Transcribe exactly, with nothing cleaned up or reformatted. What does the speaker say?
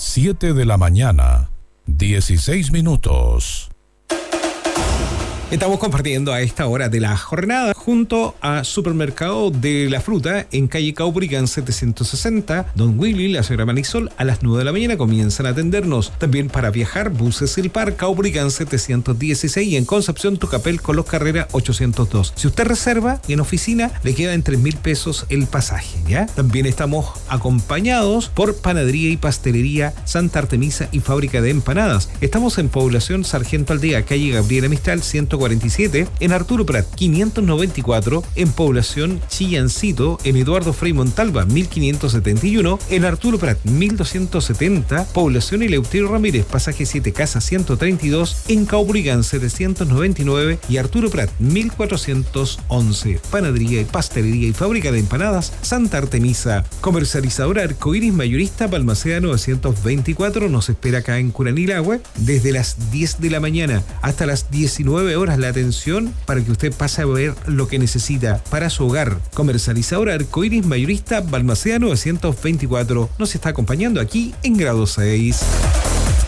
siete de la mañana, dieciséis minutos. Estamos compartiendo a esta hora de la jornada junto a Supermercado de la Fruta en calle Caupolicán setecientos sesenta. Don Willy, la señora Marisol, a las nueve de la mañana comienzan a atendernos. También para viajar, buses El Par, Caupolicán setecientos dieciséis y en Concepción Tucapel con los Carrera ochocientos dos. Si usted reserva en oficina, le queda en tres mil pesos el pasaje, ¿ya? También estamos acompañados por Panadería y Pastelería Santa Artemisa y Fábrica de Empanadas. Estamos en Población Sargento Aldea, calle Gabriela Mistral ciento cuarenta y siete, en Arturo Prat quinientos noventa y cuatro, en Población Chillancito, en Eduardo Frei Montalva mil quinientos setenta y uno, en Arturo Prat mil doscientos setenta, Población Eleuterio Ramírez, pasaje siete Casa ciento treinta y dos, en Caupolicán setecientos noventa y nueve y Arturo Prat mil cuatrocientos once. Panadería y Pastelería y Fábrica de Empanadas Santa Artemisa. Comercializadora Arcoiris Mayorista Balmaceda novecientos veinticuatro nos espera acá en Curanilahue desde las diez de la mañana hasta las diecinueve horas la atención para que usted pase a ver lo que necesita para su hogar. Comercializadora Arcoiris Mayorista Balmaceda novecientos veinticuatro nos está acompañando aquí en grado seis.